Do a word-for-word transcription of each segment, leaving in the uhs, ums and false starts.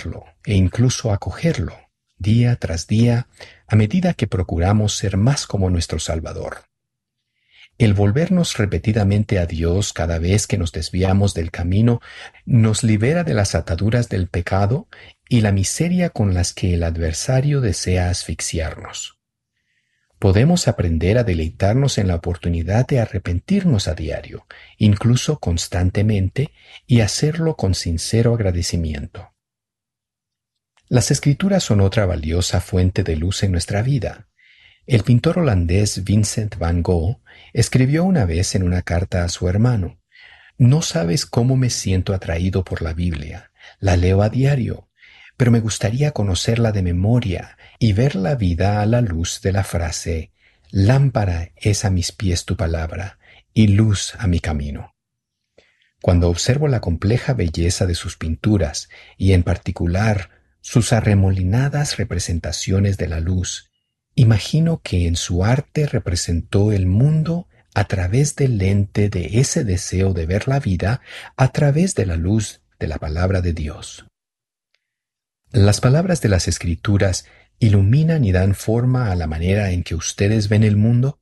aceptarlo e incluso acogerlo, día tras día, a medida que procuramos ser más como nuestro Salvador. El volvernos repetidamente a Dios cada vez que nos desviamos del camino nos libera de las ataduras del pecado y la miseria con las que el adversario desea asfixiarnos. Podemos aprender a deleitarnos en la oportunidad de arrepentirnos a diario, incluso constantemente, y hacerlo con sincero agradecimiento. Las Escrituras son otra valiosa fuente de luz en nuestra vida. El pintor holandés Vincent van Gogh escribió una vez en una carta a su hermano: «No sabes cómo me siento atraído por la Biblia. La leo a diario, pero me gustaría conocerla de memoria y ver la vida a la luz de la frase: lámpara es a mis pies tu palabra y luz a mi camino». Cuando observo la compleja belleza de sus pinturas y en particular sus arremolinadas representaciones de la luz, imagino que en su arte representó el mundo a través del lente de ese deseo de ver la vida a través de la luz de la palabra de Dios. Las palabras de las Escrituras iluminan y dan forma a la manera en que ustedes ven el mundo.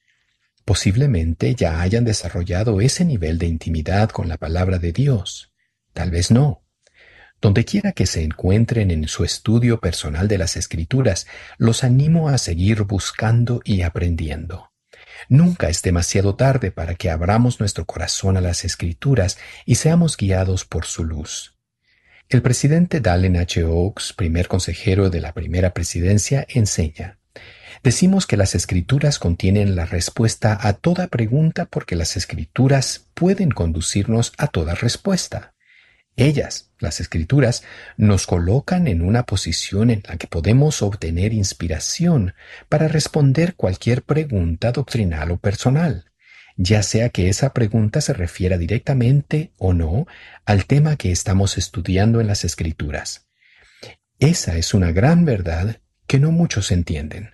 Posiblemente ya hayan desarrollado ese nivel de intimidad con la palabra de Dios. Tal vez no. Donde quiera que se encuentren en su estudio personal de las Escrituras, los animo a seguir buscando y aprendiendo. Nunca es demasiado tarde para que abramos nuestro corazón a las Escrituras y seamos guiados por su luz. El presidente Dallin H. Oaks, primer consejero de la primera presidencia, enseña: «Decimos que las Escrituras contienen la respuesta a toda pregunta porque las Escrituras pueden conducirnos a toda respuesta». Ellas, las Escrituras, nos colocan en una posición en la que podemos obtener inspiración para responder cualquier pregunta doctrinal o personal, ya sea que esa pregunta se refiera directamente o no al tema que estamos estudiando en las Escrituras. Esa es una gran verdad que no muchos entienden.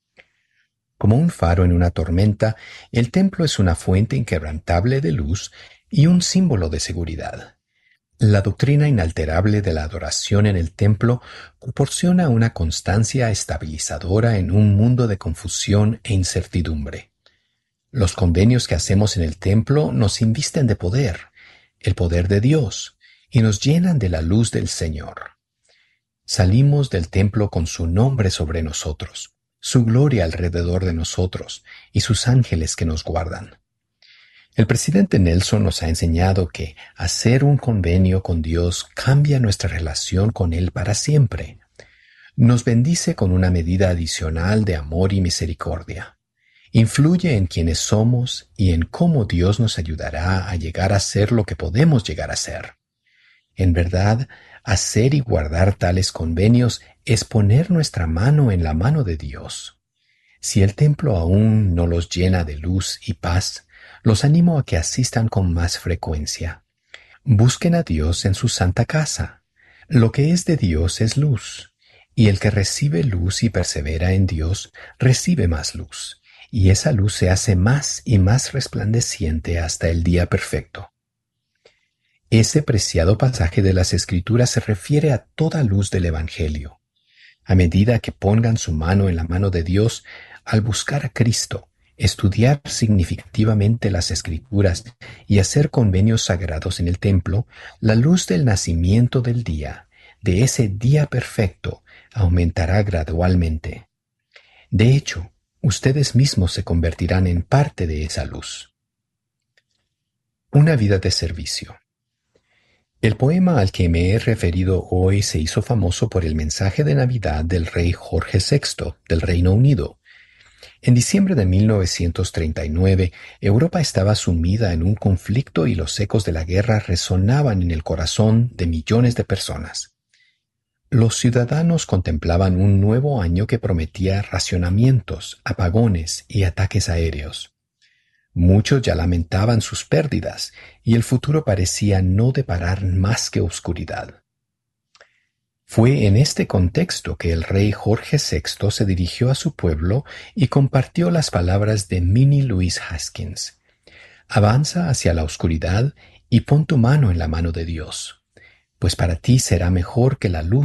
Como un faro en una tormenta, el templo es una fuente inquebrantable de luz y un símbolo de seguridad. La doctrina inalterable de la adoración en el templo proporciona una constancia estabilizadora en un mundo de confusión e incertidumbre. Los convenios que hacemos en el templo nos invisten de poder, el poder de Dios, y nos llenan de la luz del Señor. Salimos del templo con su nombre sobre nosotros, su gloria alrededor de nosotros y sus ángeles que nos guardan. El presidente Nelson nos ha enseñado que hacer un convenio con Dios cambia nuestra relación con Él para siempre. Nos bendice con una medida adicional de amor y misericordia. Influye en quienes somos y en cómo Dios nos ayudará a llegar a ser lo que podemos llegar a ser. En verdad, hacer y guardar tales convenios es poner nuestra mano en la mano de Dios. Si el templo aún no los llena de luz y paz, los animo a que asistan con más frecuencia. Busquen a Dios en su santa casa. Lo que es de Dios es luz, y el que recibe luz y persevera en Dios recibe más luz, y esa luz se hace más y más resplandeciente hasta el día perfecto. Ese preciado pasaje de las Escrituras se refiere a toda luz del Evangelio. A medida que pongan su mano en la mano de Dios, al buscar a Cristo, estudiar significativamente las Escrituras y hacer convenios sagrados en el templo, la luz del nacimiento del día, de ese día perfecto, aumentará gradualmente. De hecho, ustedes mismos se convertirán en parte de esa luz. Una vida de servicio. El poema al que me he referido hoy se hizo famoso por el mensaje de Navidad del rey Jorge sexto del Reino Unido. En diciembre de mil novecientos treinta y nueve, Europa estaba sumida en un conflicto y los ecos de la guerra resonaban en el corazón de millones de personas. Los ciudadanos contemplaban un nuevo año que prometía racionamientos, apagones y ataques aéreos. Muchos ya lamentaban sus pérdidas y el futuro parecía no deparar más que oscuridad. Fue en este contexto que el rey Jorge sexto se dirigió a su pueblo y compartió las palabras de Minnie Louise Haskins: «Avanza hacia la oscuridad y pon tu mano en la mano de Dios, pues para ti será mejor que la luz